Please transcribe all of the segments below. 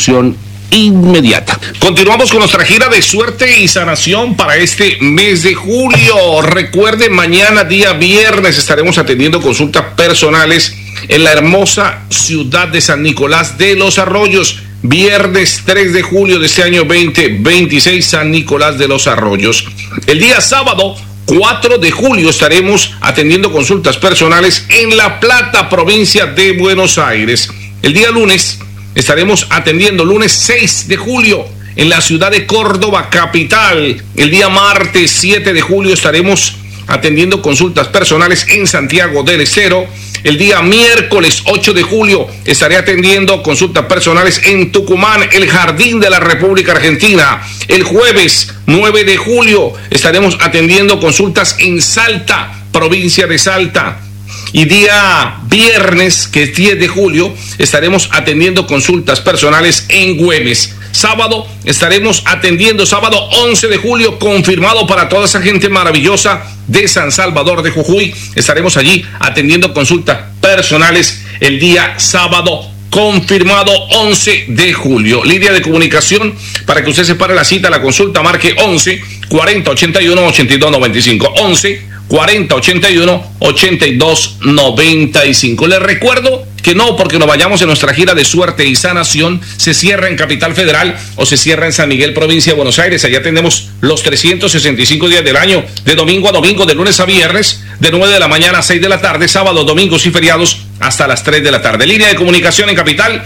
solución inmediata. Continuamos con nuestra gira de suerte y sanación para este mes de julio. Recuerden, mañana día viernes estaremos atendiendo consultas personales en la hermosa ciudad de San Nicolás de los Arroyos. Viernes 3 de julio de este año 2026, San Nicolás de los Arroyos. El día sábado 4 de julio estaremos atendiendo consultas personales en La Plata, provincia de Buenos Aires. El día lunes estaremos atendiendo, lunes 6 de julio, en la ciudad de Córdoba, capital. El día martes 7 de julio estaremos atendiendo consultas personales en Santiago del Estero. El día miércoles 8 de julio estaré atendiendo consultas personales en Tucumán, el Jardín de la República Argentina. El jueves 9 de julio estaremos atendiendo consultas en Salta, provincia de Salta. Y día viernes, que es 10 de julio, estaremos atendiendo consultas personales en Güemes. Sábado estaremos atendiendo, sábado 11 de julio, confirmado para toda esa gente maravillosa de San Salvador de Jujuy. Estaremos allí atendiendo consultas personales el día sábado, confirmado 11 de julio. Línea de comunicación para que usted separe la cita, la consulta, marque 11 40 81 82 95. 11 40 81 82 95. Les recuerdo que no porque nos vayamos en nuestra gira de suerte y sanación se cierra en Capital Federal o se cierra en San Miguel, provincia de Buenos Aires. Allá tenemos los 365 días del año, de domingo a domingo, de lunes a viernes, de 9 de la mañana a 6 de la tarde, sábados, domingos y feriados hasta las 3 de la tarde. Línea de comunicación en Capital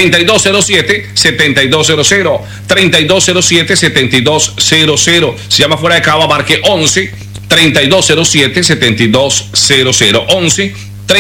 3207-7200, 3207-7200. Se llama fuera de Cava, marque 11 3207-7200, 11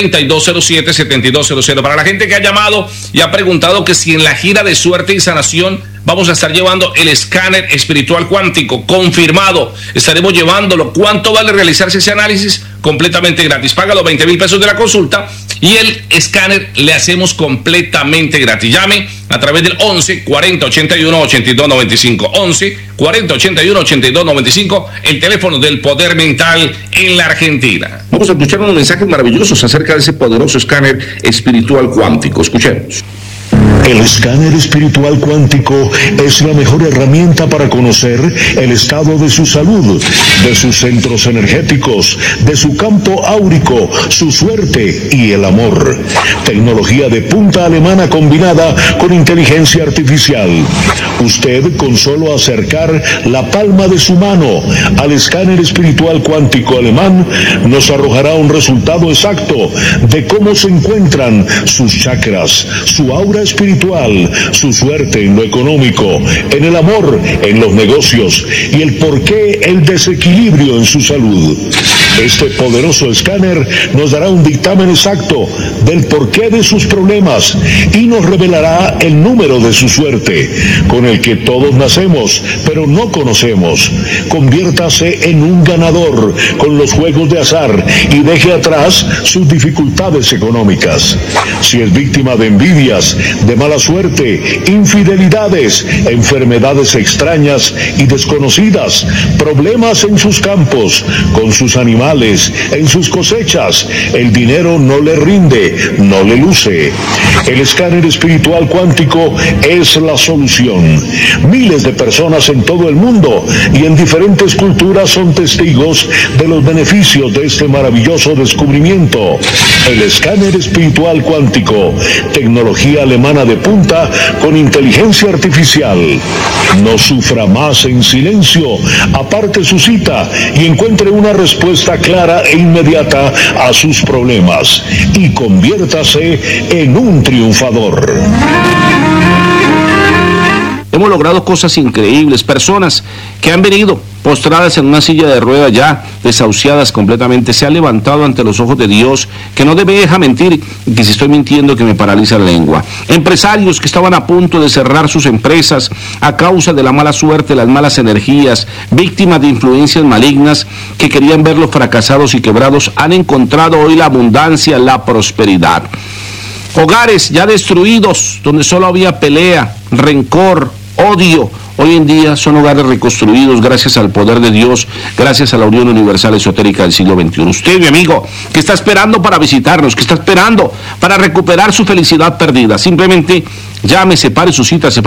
3207-7200. Para la gente que ha llamado y ha preguntado que si en la gira de suerte y sanación vamos a estar llevando el escáner espiritual cuántico, confirmado, estaremos llevándolo. ¿Cuánto vale realizarse ese análisis? Completamente gratis. Paga los 20,000 pesos de la consulta y el escáner le hacemos completamente gratis. Llame a través del 11 40 81 82 95, 11 40 81 82 95, el teléfono del poder mental en la Argentina. Vamos a escuchar unos mensajes maravillosos acerca de ese poderoso escáner espiritual cuántico. Escuchemos. El escáner espiritual cuántico es la mejor herramienta para conocer el estado de su salud, de sus centros energéticos, de su campo áurico, su suerte y el amor. Tecnología de punta alemana combinada con inteligencia artificial. Usted, con solo acercar la palma de su mano al escáner espiritual cuántico alemán, nos arrojará un resultado exacto de cómo se encuentran sus chakras, su aura espiritual, su suerte en lo económico, en el amor, en los negocios y el porqué el desequilibrio en su salud. Este poderoso escáner nos dará un dictamen exacto del porqué de sus problemas y nos revelará el número de su suerte, con el que todos nacemos, pero no conocemos. Conviértase en un ganador con los juegos de azar y deje atrás sus dificultades económicas. Si es víctima de envidias, de mala suerte, infidelidades, enfermedades extrañas y desconocidas, problemas en sus campos, con sus animales, en sus cosechas, el dinero no le rinde, no le luce. El escáner espiritual cuántico es la solución. Miles de personas en todo el mundo y en diferentes culturas son testigos de los beneficios de este maravilloso descubrimiento. El escáner espiritual cuántico, tecnología alemana de punta con inteligencia artificial. No sufra más en silencio, aparte su cita y encuentre una respuesta clara e inmediata a sus problemas y conviértase en un triunfador. Hemos logrado cosas increíbles, personas que han venido postradas en una silla de ruedas ya desahuciadas completamente, se han levantado ante los ojos de Dios, que no me deja mentir, y que si estoy mintiendo que me paraliza la lengua. Empresarios que estaban a punto de cerrar sus empresas a causa de la mala suerte, las malas energías, víctimas de influencias malignas que querían verlos fracasados y quebrados, han encontrado hoy la abundancia, la prosperidad. Hogares ya destruidos, donde solo había pelea, rencor, odio, hoy en día son hogares reconstruidos gracias al poder de Dios, gracias a la Unión Universal Esotérica del siglo XXI. Usted, mi amigo, que está esperando para visitarnos, que está esperando para recuperar su felicidad perdida, simplemente llame, separe su cita,